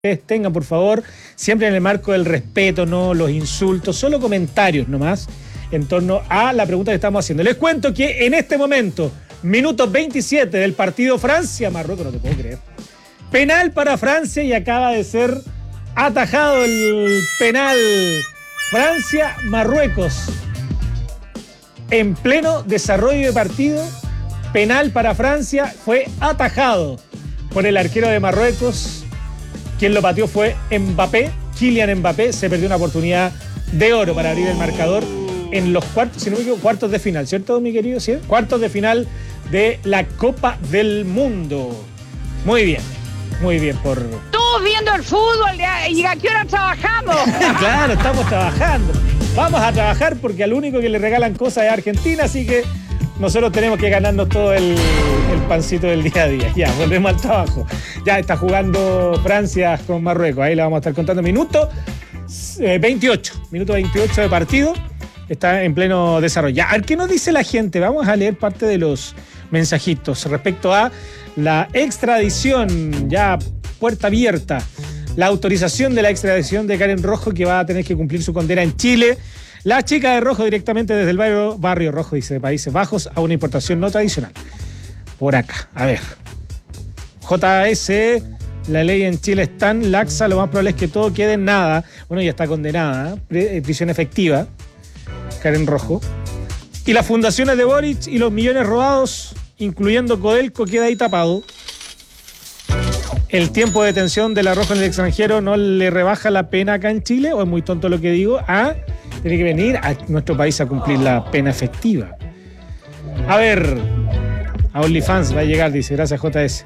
tengan, por favor, siempre en el marco del respeto, no los insultos, solo comentarios nomás en torno a la pregunta que estamos haciendo. Les cuento que en este momento, minuto 27 del partido Francia-Marruecos, no te puedo creer, penal para Francia y acaba de ser atajado el penal Francia-Marruecos. En pleno desarrollo de partido, penal para Francia, fue atajado por el arquero de Marruecos. Quien lo pateó fue Mbappé, Kylian Mbappé. Se perdió una oportunidad de oro para abrir el marcador en los cuartos, si no me equivoco, cuartos de final, ¿cierto, mi querido? ¿Sí? Cuartos de final de la Copa del Mundo. Muy bien por... Todos viendo el fútbol, ¿y a qué hora trabajamos? Claro, estamos trabajando. Vamos a trabajar porque al único que le regalan cosas es Argentina, así que nosotros tenemos que ganarnos todo el pancito del día a día. Ya, volvemos al trabajo. Ya está jugando Francia con Marruecos. Ahí le vamos a estar contando. Minuto 28 de partido. Está en pleno desarrollo. Ya, a ver, ¿qué nos dice la gente? Vamos a leer parte de los mensajitos respecto a la extradición, ya puerta abierta. La autorización de la extradición de Karen Rojo, que va a tener que cumplir su condena en Chile. La chica de Rojo directamente desde el barrio Rojo, dice, de Países Bajos, a una importación no tradicional. Por acá, a ver. JS, la ley en Chile es tan laxa, lo más probable es que todo quede en nada. Bueno, ya está condenada, prisión efectiva, Karen Rojo. Y las fundaciones de Boric y los millones robados, incluyendo Codelco, queda ahí tapado. ¿El tiempo de detención de la Rojo en el extranjero no le rebaja la pena acá en Chile? ¿O es muy tonto lo que digo? Tiene que venir a nuestro país a cumplir la pena efectiva. A ver, a OnlyFans va a llegar, dice, gracias JS.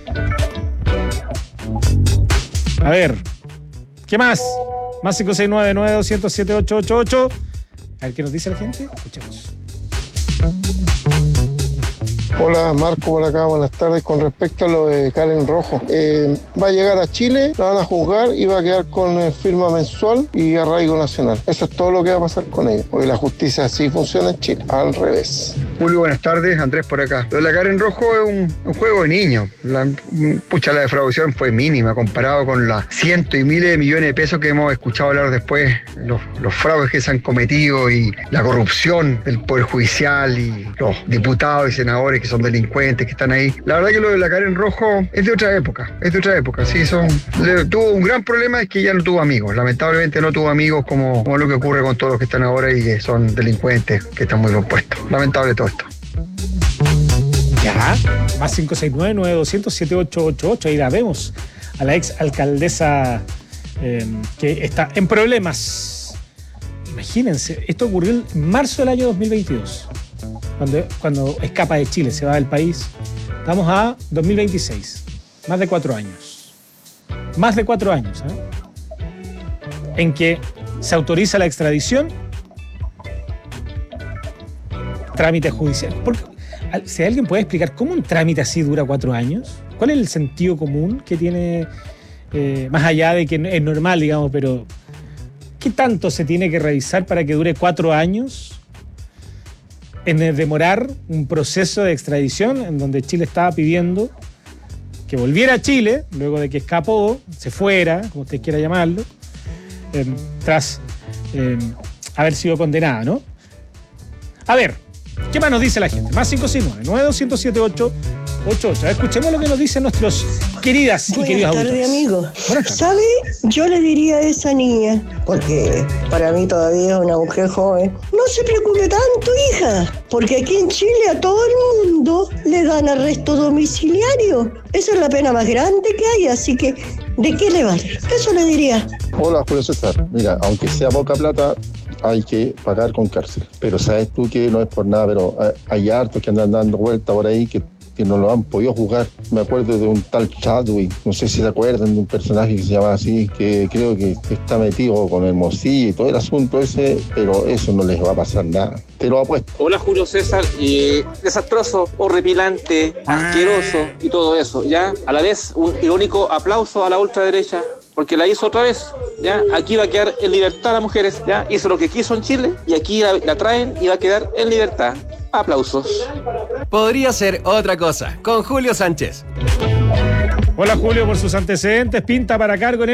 A ver, ¿qué más? Más 569-9207-8888. A ver qué nos dice la gente. Escuchemos. Hola Marco, por acá, buenas tardes. Con respecto a lo de Karen Rojo, va a llegar a Chile, la van a juzgar y va a quedar con firma mensual y arraigo nacional. Eso es todo lo que va a pasar con ella, porque la justicia así funciona en Chile, al revés. Julio, buenas tardes, Andrés por acá. Lo de la Karen Rojo es un juego de niños. La defraudación fue mínima comparado con las cientos y miles de millones de pesos que hemos escuchado hablar después, los fraudes que se han cometido y la corrupción del Poder Judicial y los diputados y senadores que son delincuentes, que están ahí. La verdad que lo de la Karen Rojo es de otra época, sí, tuvo un gran problema, es que ya no tuvo amigos, lamentablemente no tuvo amigos como lo que ocurre con todos los que están ahora y que son delincuentes, que están muy compuestos. Lamentable todo esto. Ya, más 569-9200-7888, ahí la vemos a la ex alcaldesa que está en problemas. Imagínense, esto ocurrió en marzo del año 2022. Cuando escapa de Chile, se va del país. Estamos a 2026. Más de 4 años. Más de 4 años, en que se autoriza la extradición. Trámite judicial. Si alguien puede explicar cómo un trámite así dura 4 años, ¿cuál es el sentido común que tiene, más allá de que es normal, digamos, pero qué tanto se tiene que revisar para que dure 4 años? En demorar un proceso de extradición en donde Chile estaba pidiendo que volviera a Chile, luego de que escapó, se fuera, como usted quiera llamarlo, tras haber sido condenada, ¿no? A ver, ¿qué más nos dice la gente? Más 569-9207-888. Escuchemos lo que nos dicen nuestros queridas y queridos auditores. Amigo. ¿Sabe? Yo le diría a esa niña, porque para mí todavía es una mujer joven, no se preocupe tanto, hija, porque aquí en Chile a todo el mundo le dan arresto domiciliario. Esa es la pena más grande que hay, así que ¿de qué le vale? Eso le diría. Hola, Julio César. Mira, aunque sea poca plata, hay que pagar con cárcel. Pero sabes tú que no es por nada, pero hay hartos que andan dando vuelta por ahí que no lo han podido jugar. Me acuerdo de un tal Chadwick, no sé si se acuerdan de un personaje que se llama así, que creo que está metido con Hermosilla y todo el asunto ese, pero eso no les va a pasar nada. Te lo apuesto. Hola Julio César, desastroso, horripilante, asqueroso y todo eso, ¿ya? A la vez un irónico aplauso a la ultraderecha, porque la hizo otra vez, ¿ya? Aquí va a quedar en libertad las mujeres, ¿ya? Hizo lo que quiso en Chile y aquí la traen y va a quedar en libertad. Aplausos. Podría ser otra cosa, con Julio Sánchez. Hola Julio, por sus antecedentes, pinta para cargo en